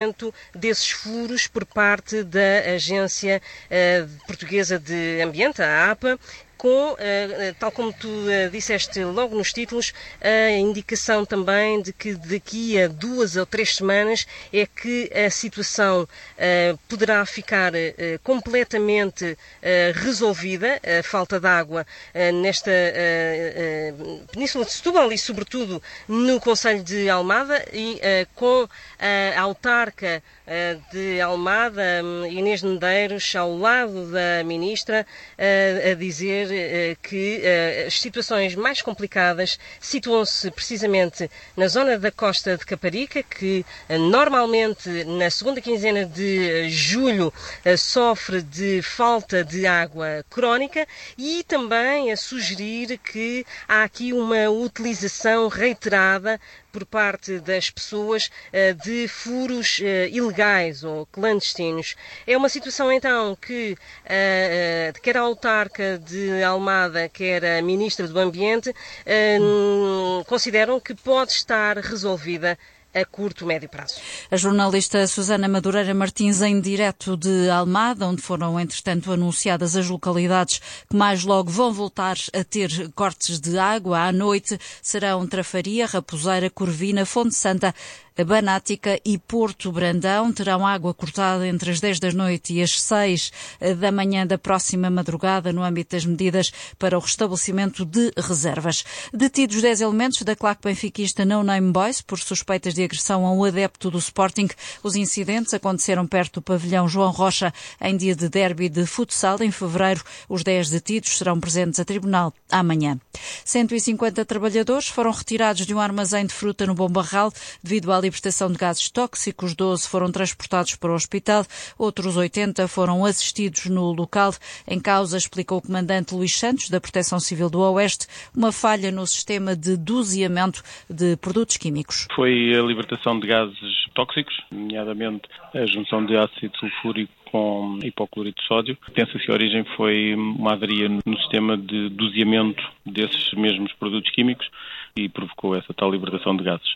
reconhecimento desses furos por parte da Agência Portuguesa de Ambiente, a APA, com, tal como tu disseste logo nos títulos, a indicação também de que daqui a 2 ou 3 semanas é que a situação poderá ficar completamente resolvida, a falta de água nesta Península de Setúbal e sobretudo no concelho de Almada, e com a autarca de Almada, Inês de Medeiros, ao lado da Ministra, a dizer que as situações mais complicadas situam-se precisamente na zona da costa de Caparica, que normalmente na segunda quinzena de julho sofre de falta de água crónica, e também a sugerir que há aqui uma utilização reiterada por parte das pessoas de furos ilegais ou clandestinos. É uma situação então que quer a autarca de Almada, quer a Ministra do Ambiente consideram que pode estar resolvida a curto, médio prazo. A jornalista Susana Madureira Martins, em direto de Almada, onde foram, entretanto, anunciadas as localidades que mais logo vão voltar a ter cortes de água à noite, serão Trafaria, Raposeira, Corvina, Fonte Santa, Banática e Porto Brandão. Terão água cortada entre as 10 da noite e as 6 da manhã da próxima madrugada, no âmbito das medidas para o restabelecimento de reservas. Detidos 10 elementos da claque benfiquista No Name Boys por suspeitas de agressão a um adepto do Sporting. Os incidentes aconteceram perto do pavilhão João Rocha em dia de derby de futsal em fevereiro. Os 10 detidos serão presentes a tribunal amanhã. 150 trabalhadores foram retirados de um armazém de fruta no Bom Barral devido à libertação de gases tóxicos. 12 foram transportados para o hospital, outros 80 foram assistidos no local. Em causa, explicou o comandante Luís Santos, da Proteção Civil do Oeste, uma falha no sistema de doseamento de produtos químicos. Foi a libertação de gases tóxicos, nomeadamente a junção de ácido sulfúrico com hipoclorito de sódio. Pensa-se que a origem foi uma avaria no sistema de doseamento desses mesmos produtos químicos e provocou essa tal libertação de gases.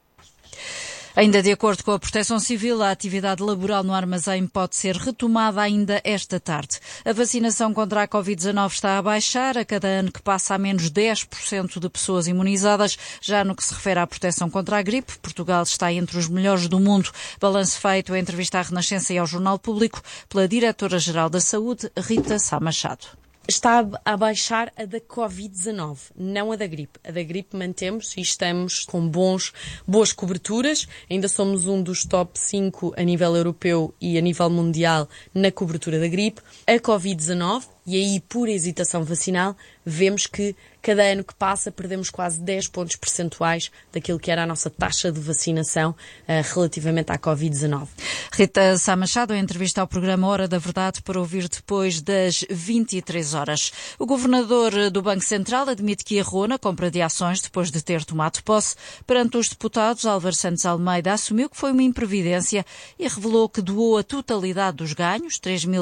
Ainda de acordo com a Proteção Civil, a atividade laboral no armazém pode ser retomada ainda esta tarde. A vacinação contra a Covid-19 está a baixar. A cada ano que passa, há menos 10% de pessoas imunizadas. Já no que se refere à proteção contra a gripe, Portugal está entre os melhores do mundo. Balanço feito em entrevista à Renascença e ao Jornal Público pela Diretora-Geral da Saúde, Rita Sá Machado. Está a baixar a da Covid-19, não a da gripe. A da gripe mantemos e estamos com boas coberturas. Ainda somos um dos top 5 a nível europeu e a nível mundial na cobertura da gripe. A Covid-19, e aí por hesitação vacinal, vemos que cada ano que passa perdemos quase 10 pontos percentuais daquilo que era a nossa taxa de vacinação relativamente à Covid-19. Rita Sá Machado, em entrevista ao programa Hora da Verdade, para ouvir depois das 23 horas. O governador do Banco Central admite que errou na compra de ações depois de ter tomado posse. Perante os deputados, Álvaro Santos Almeida assumiu que foi uma imprevidência e revelou que doou a totalidade dos ganhos,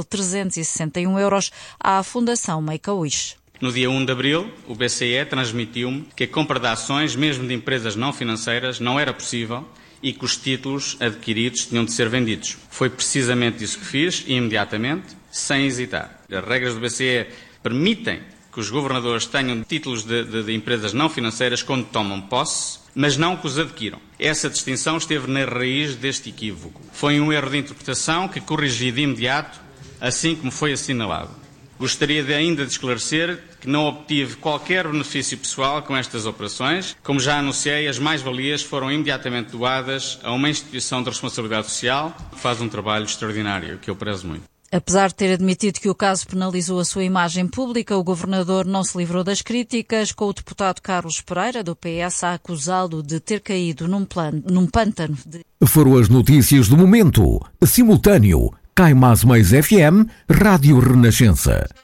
3.361 euros, à Fundação Make-A-Wish. No dia 1 de abril, o BCE transmitiu-me que a compra de ações, mesmo de empresas não financeiras, não era possível e que os títulos adquiridos tinham de ser vendidos. Foi precisamente isso que fiz, imediatamente, sem hesitar. As regras do BCE permitem que os governadores tenham títulos de empresas não financeiras quando tomam posse, mas não que os adquiram. Essa distinção esteve na raiz deste equívoco. Foi um erro de interpretação que corrigi de imediato, assim como foi assinalado. Gostaria ainda de esclarecer que não obtive qualquer benefício pessoal com estas operações. Como já anunciei, as mais-valias foram imediatamente doadas a uma instituição de responsabilidade social que faz um trabalho extraordinário, que eu prezo muito. Apesar de ter admitido que o caso penalizou a sua imagem pública, o governador não se livrou das críticas, com o deputado Carlos Pereira, do PS, a acusá-lo de ter caído num pântano. Foram as notícias do momento. Simultâneo. Cai Mais FM, Rádio Renascença.